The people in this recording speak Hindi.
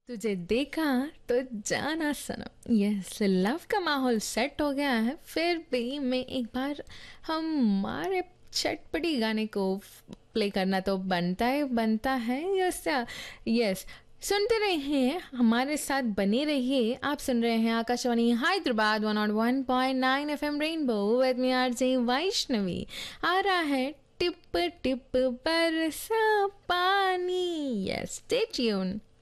तुझे देखा तो जाना सनम। यस, लव का माहौल सेट हो गया है। फिर भी मैं एक बार हमारे चटपटी गाने को प्ले करना तो बनता है। यस यस, सुनते रहिए, हमारे साथ बने रहिए। आप सुन रहे हैं Akashvani Hyderabad 101.9 FM rainbow with me RJ Vaishnavi. आ रहा है टिप टिप बरसा पानी। Yes, stay tune.